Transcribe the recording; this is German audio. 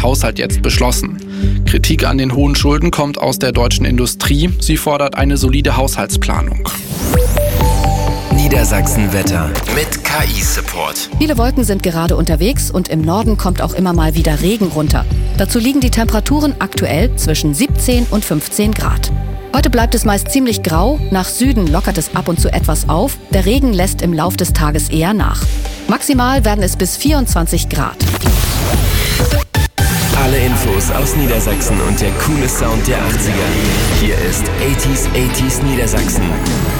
den Haushalt jetzt beschlossen. Kritik an den hohen Schulden kommt aus der deutschen Industrie. Sie fordert eine solide Haushaltsplanung. Niedersachsen-Wetter mit KI-Support. Viele Wolken sind gerade unterwegs und im Norden kommt auch immer mal wieder Regen runter. Dazu liegen die Temperaturen aktuell zwischen 17 und 15 Grad. Heute bleibt es meist ziemlich grau, nach Süden lockert es ab und zu etwas auf, der Regen lässt im Lauf des Tages eher nach. Maximal werden es bis 24 Grad. Alle Infos aus Niedersachsen und der coole Sound der 80er. Hier ist 80s Niedersachsen.